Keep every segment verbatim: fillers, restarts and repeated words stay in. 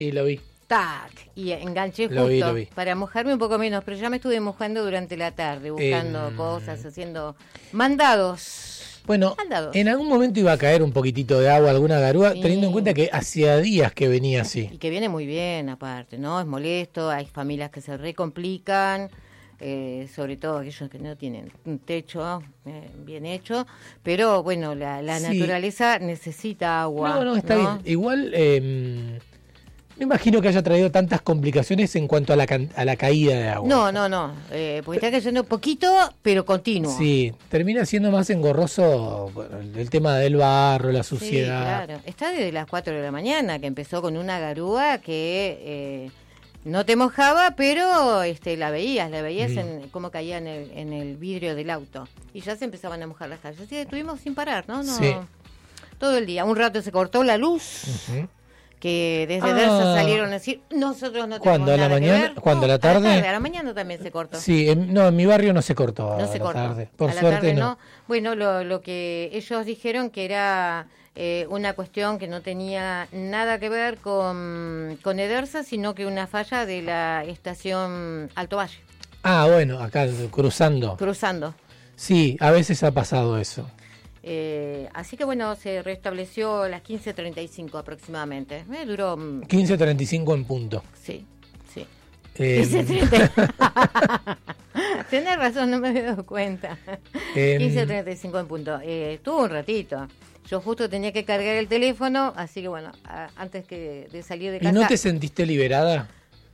Y lo vi. Tac, y enganché Lo justo vi, lo vi. para mojarme un poco menos, pero ya me estuve mojando durante la tarde, buscando Eh, cosas, haciendo mandados. Bueno, Mandados. en algún momento iba a caer un poquitito de agua, alguna garúa, Sí. teniendo en cuenta que hacía días que venía así. Y que viene muy bien aparte, ¿no? Es molesto, hay familias que se recomplican, eh, sobre todo aquellos que no tienen un techo eh, bien hecho, pero bueno, la, la Sí. naturaleza necesita agua. No, no, está bien. Igual, eh, me imagino que haya traído tantas complicaciones en cuanto a la, can- a la caída de agua. No, no, no, eh, porque está cayendo poquito, pero continuo. Sí, termina siendo más engorroso bueno, el, el tema del barro, la Sí, suciedad. claro. Está desde las cuatro de la mañana, que empezó con una garúa que eh, no te mojaba, pero este la veías, la veías Mm. en cómo caía en el, en el vidrio del auto. Y ya se empezaban a mojar las calles. Así que estuvimos sin parar, ¿no? no Sí. Todo el día. Un rato se cortó la luz, Ujú. que desde Ah. Dersa salieron a decir, nosotros no tenemos ¿Cuándo? ¿A la nada que mañana? ver. ¿Cuándo? ¿A la No, tarde? A la, tarde, a la mañana también se cortó. Sí, en, no, en mi barrio no se cortó No a se la cortó. tarde. Por A la suerte tarde no. Bueno, lo, lo que ellos dijeron que era eh, una cuestión que no tenía nada que ver con, con Edersa, sino que una falla de la estación Alto Valle, Ah, bueno, acá cruzando. cruzando. Sí, a veces ha pasado eso. Eh, así que bueno, se restableció a las quince treinta y cinco aproximadamente. Eh, duró, mm, quince treinta y cinco en punto. sí, sí. Eh, quince treinta. Tenés razón, no me había dado cuenta. Em, quince treinta y cinco en punto. Eh, estuvo un ratito. Yo justo tenía que cargar el teléfono, así que bueno, a- antes que de salir de ¿Y casa... no te sentiste liberada?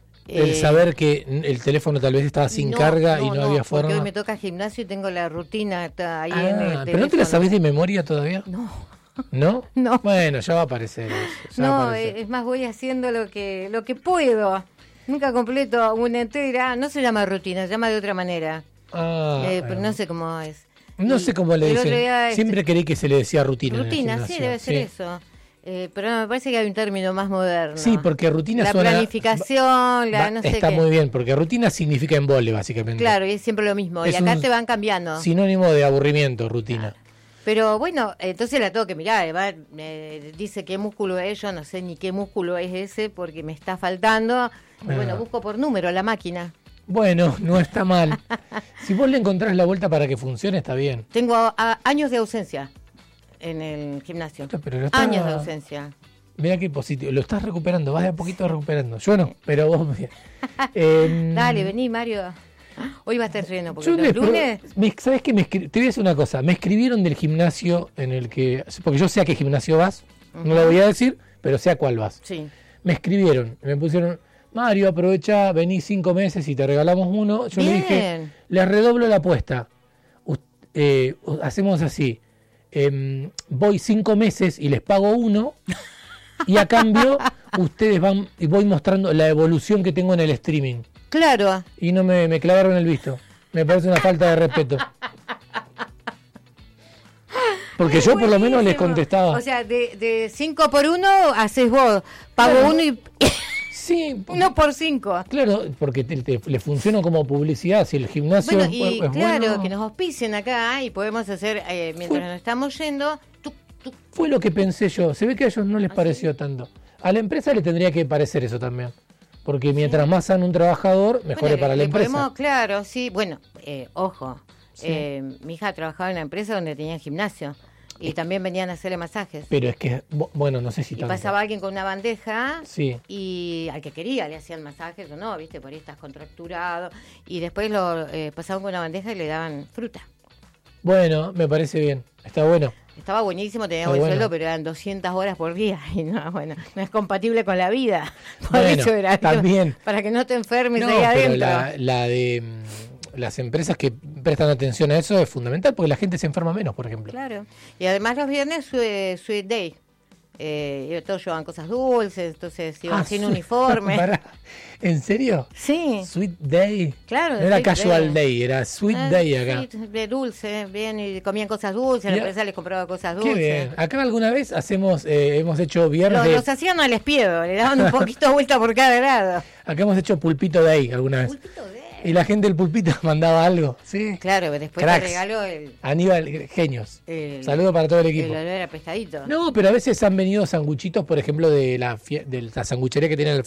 El eh, saber que el teléfono tal vez estaba sin no, carga y no, no, no, había porque forma. hoy me toca gimnasio y tengo la rutina está ahí Ah, en el teléfono. ¿pero no te la sabés de memoria todavía? No, ¿No? No. Bueno, ya va a aparecer eso. ya va a no, aparecer. eh, es más, voy haciendo lo que lo que puedo. Nunca completo una entera. No se llama rutina, se llama de otra manera. Ah, Eh, pero eh, no sé cómo es. no Y sé cómo le el otro dicen. día, este, Siempre creí que se le decía rutina. en el rutina, sí, gimnasio. debe ser eso. Eh, pero no, me parece que hay un término más moderno. Sí, porque rutina la suena... planificación, la va- no sé está qué. muy bien, porque rutina significa embole, básicamente. Claro, y es siempre lo mismo. Es y acá un te van cambiando. Sinónimo de aburrimiento, rutina. Pero bueno, entonces la tengo que mirar. va, eh, dice qué músculo es, yo no sé ni qué músculo es ese porque me está faltando. Y bueno, Ah. busco por número la máquina. Bueno, no está mal. Si vos le encontrás la vuelta para que funcione, está bien. Tengo a- a- años de ausencia en el gimnasio. Pero lo está- Años de ausencia. Mira qué positivo. Lo estás recuperando, vas de a poquito recuperando. Yo no, pero vos bien. Eh, Dale, vení, Mario. Hoy va a estar lleno porque Yo los me- lunes... me- ¿Sabés qué? Me escri- te voy a decir una cosa. Me escribieron del gimnasio en el que... Porque yo sé a qué gimnasio vas. No lo voy a decir, pero sé a cuál vas. Sí. Me escribieron. Me pusieron... Mario, aprovecha, vení cinco meses y te regalamos uno. Yo le dije, Bien. les redoblo la apuesta. Us- eh, hacemos así. em, voy cinco meses y les pago uno. Y a cambio, ustedes van... Y voy mostrando la evolución que tengo en el streaming. Claro. Y no me, me clavaron el visto. Me parece una falta de respeto. Porque yo por lo menos les Buenísimo. contestaba. O sea, de, de cinco por uno haces vos. Pago Claro. uno y sí, porque- uno por cinco. claro, porque te, te- le funciona como publicidad. Si el gimnasio Bueno, es, y es claro, bueno, que nos auspicien acá y podemos hacer, eh, mientras Fue- nos estamos yendo, tuc, tuc. fue lo que pensé yo. Se ve que a ellos no les pareció tanto. A la empresa le tendría que parecer eso también. Porque mientras más sana un trabajador, mejor Bueno, es para le- la le empresa. podemos- claro, sí, bueno, eh, ojo, Sí. eh, mi hija trabajaba en una empresa donde tenían gimnasio y también venían a hacerle masajes. Pero es que, bu- bueno, no sé si Y tanto. pasaba alguien con una bandeja Sí. y al que quería le hacían masajes o no, viste, por ahí estás contracturado. Y después lo eh, pasaban con una bandeja y le daban fruta. Bueno, me parece bien. Está bueno. Estaba buenísimo, tenía Está buen bueno. sueldo, pero eran doscientas horas por día. Y no, bueno, no es compatible con la vida. Por Bueno, eso era también. para que no te enfermes No, ahí pero adentro. la, la de mm, las empresas que prestan atención a eso es fundamental porque la gente se enferma menos, por ejemplo. Claro. Y además los viernes sue- Sweet Day. Eh, y todos llevaban cosas dulces, entonces iban Ah, sin sí. uniforme. Pará. ¿En serio? Sí. Sweet Day. Claro, No era Sweet Casual Day. Day, era Sweet Ah, Day acá. sí, de dulce, bien, y comían cosas dulces, Ya. la empresa les compraba cosas Qué dulces. bien. Acá alguna vez hacemos, eh, hemos hecho viernes Los, de- los hacían al espiedo, le daban un poquito vuelta por cada lado. acá hemos hecho Pulpito Day alguna vez. Pulpito Day. Y la gente del pulpito mandaba algo, ¿sí? Claro, después Cracks. te regalo el... Aníbal, genios. el Saludos para todo el equipo. El olor a pescadito. No, pero a veces han venido sanguchitos, por ejemplo, de la, fie- de la sanguchería que tiene al